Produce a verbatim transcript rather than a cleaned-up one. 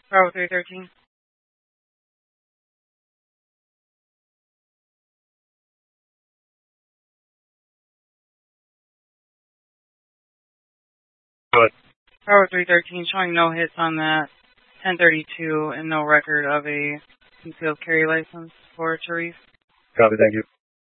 Bravo three thirteen. Good. Bravo three thirteen showing no hits on that ten thirty-two and no record of a concealed carry license for Therese. Copy, thank you.